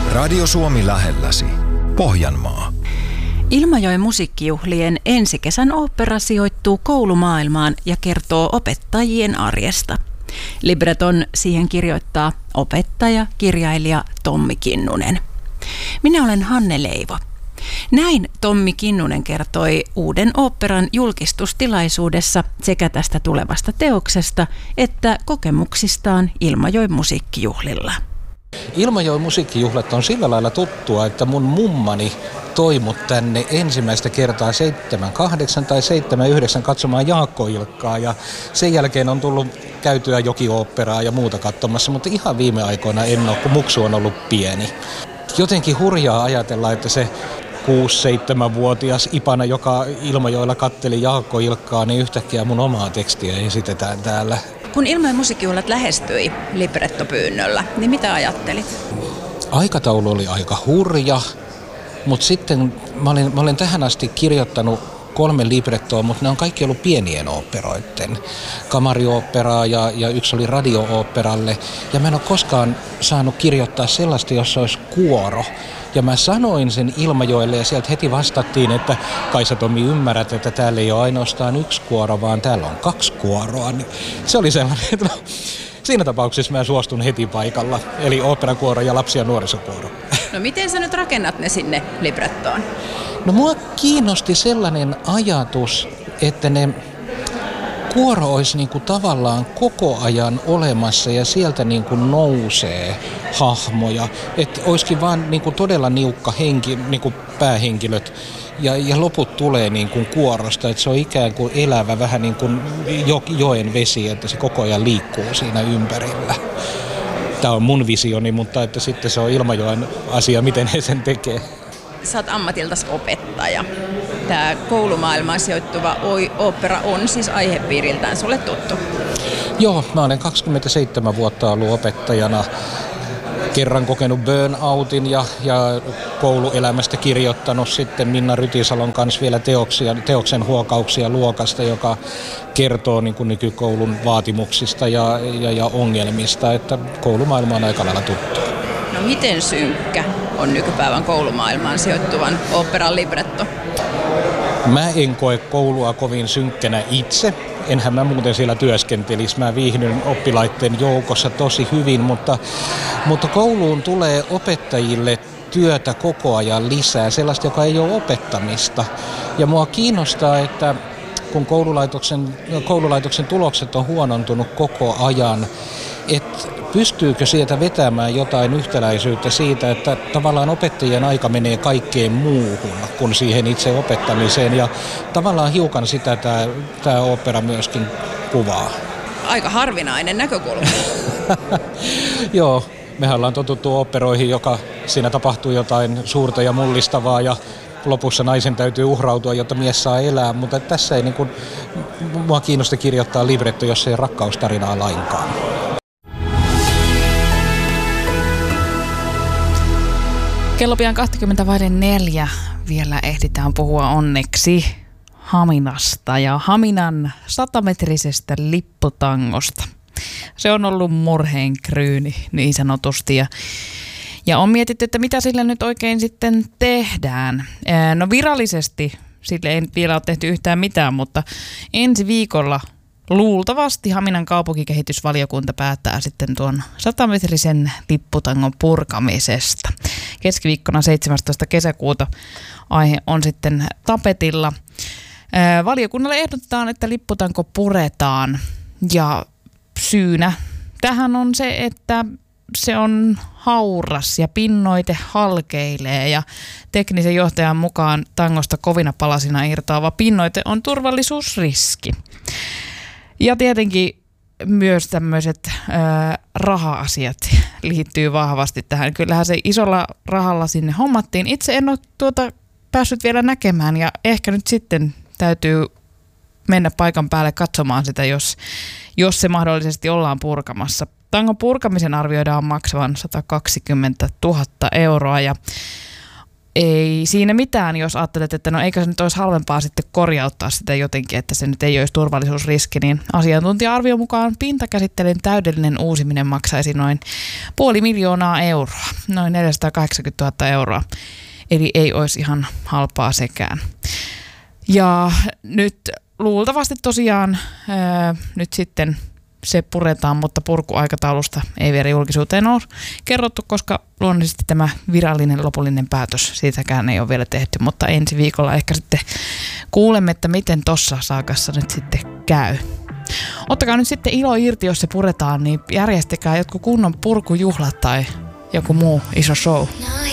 Radio Suomi lähelläsi. Pohjanmaa. Ilmajoen musiikkijuhlien ensikesän ooppera sijoittuu koulumaailmaan ja kertoo opettajien arjesta. Libreton siihen kirjoittaa opettaja, kirjailija Tommi Kinnunen. Minä olen Hanne Leivo. Näin Tommi Kinnunen kertoi uuden oopperan julkistustilaisuudessa sekä tästä tulevasta teoksesta että kokemuksistaan Ilmajoen musiikkijuhlilla. Ilmajoen musiikkijuhlat on sillä lailla tuttua, että mun mummani toi mut tänne ensimmäistä kertaa 78 tai 79 katsomaan Jaakko Ilkkaa ja sen jälkeen on tullut käytyä Jokioopperaa ja muuta katsomassa, mutta ihan viime aikoina en ole, kun muksu on ollut pieni. Jotenkin hurjaa ajatella, että se 6-7-vuotias Ipana, joka Ilmajoella katteli Jaakko Ilkkaa, niin yhtäkkiä mun omaa tekstiä esitetään täällä. Kun Ilmajoen musiikkijuhlat lähestyi librettopyynnöllä, niin mitä ajattelit? Aikataulu oli aika hurja, mutta sitten mä olen tähän asti kirjoittanut 3 librettoa, mutta ne on kaikki ollut pienien oopperoiden. Kamarioopperaa ja yksi oli radio-oopperalle. Ja mä en ole koskaan saanut kirjoittaa sellaista, jossa olisi kuoro. Ja mä sanoin sen Ilmajoelle ja sieltä heti vastattiin, että kai sä Tomi ymmärrät, että täällä ei ole ainoastaan 1 kuoro, vaan täällä on 2 kuoroa. Niin se oli sellainen, että siinä tapauksessa mä suostun heti paikalla. Eli oopperakuoro ja lapsi- ja nuorisokuoro. No miten sä nyt rakennat ne sinne librettoon? No mua kiinnosti sellainen ajatus, että ne kuoro olisi niinku tavallaan koko ajan olemassa ja sieltä niinku nousee hahmoja. Että olisikin vaan niinku todella niukka niinku päähenkilöt ja loput tulee niinku kuorosta. Että se on ikään kuin elävä vähän niin kuin joen vesi, että se koko ajan liikkuu siinä ympärillä. Tämä on mun visioni, mutta että sitten se on Ilmajoen asia, miten he sen tekee. Sä oot ammatiltasi opettaja. Tämä koulumaailmaan sijoittuva ooppera on siis aihepiiriltään sulle tuttu. Joo, mä olen 27 vuotta ollut opettajana. Kerran kokenut burnoutin ja kouluelämästä kirjoittanut sitten Minna Rytisalon kanssa vielä teoksen Huokauksia luokasta, joka kertoo niin kuin nykykoulun vaatimuksista ja ongelmista, että koulumaailma on aika lailla tuttu. No miten synkkä on nykypäivän koulumaailmaan sijoittuvan oopperan libretto? Mä en koe koulua kovin synkkänä itse. Enhän mä muuten siellä työskentelisi. Mä viihdyn oppilaiden joukossa tosi hyvin, mutta kouluun tulee opettajille työtä koko ajan lisää, sellaista, joka ei ole opettamista. Ja mua kiinnostaa, että kun koululaitoksen tulokset on huonontunut koko ajan, että pystyykö sieltä vetämään jotain yhtäläisyyttä siitä, että tavallaan opettajien aika menee kaikkeen muuhun kuin siihen itse opettamiseen. Ja tavallaan hiukan sitä tämä ooppera myöskin kuvaa. Aika harvinainen näkökulma. Joo, mehän ollaan totuttu oopperoihin, joka siinä tapahtuu jotain suurta ja mullistavaa ja lopussa naisen täytyy uhrautua, jotta mies saa elää, mutta tässä ei mua kiinnosta kirjoittaa libretto, jos ei rakkaustarinaa lainkaan. Kello pian 20:04 vielä ehditään puhua onneksi Haminasta ja Haminan 100-metrisestä lipputangosta. Se on ollut murheenkryyni niin sanotusti ja on mietitty, että mitä sille nyt oikein sitten tehdään. No virallisesti sille ei vielä ole tehty yhtään mitään, mutta ensi viikolla luultavasti Haminan kaupunkikehitysvaliokunta päättää sitten tuon 100-metrisen lipputangon purkamisesta. Keskiviikkona 17. kesäkuuta aihe on sitten tapetilla. Valiokunnalle ehdotetaan, että lipputanko puretaan ja syynä tähän on se, että se on hauras ja pinnoite halkeilee ja teknisen johtajan mukaan tangosta kovina palasina irtoava pinnoite on turvallisuusriski. Ja tietenkin myös tämmöiset raha-asiat liittyy vahvasti tähän. Kyllähän se isolla rahalla sinne hommattiin. Itse en ole päässyt vielä näkemään ja ehkä nyt sitten täytyy mennä paikan päälle katsomaan sitä, jos se mahdollisesti ollaan purkamassa. Tangon purkamisen arvioidaan maksavan 120 000 euroa ja ei siinä mitään, jos ajattelet, että no eikö se nyt olisi halvempaa sitten korjauttaa sitä jotenkin, että se nyt ei olisi turvallisuusriski, niin asiantuntija-arvion mukaan pintakäsittelyn täydellinen uusiminen maksaisi noin 500 000 €, noin 480 000 €, eli ei olisi ihan halpaa sekään. Ja nyt luultavasti tosiaan nyt sitten se puretaan, mutta purkuaikataulusta ei vielä julkisuuteen ole kerrottu, koska luonnollisesti tämä virallinen lopullinen päätös, siitäkään ei ole vielä tehty, mutta ensi viikolla ehkä sitten kuulemme, että miten tossa saakassa nyt sitten käy. Ottakaa nyt sitten ilo irti, jos se puretaan, niin järjestäkää jotkut kunnon purkujuhlat tai joku muu iso show.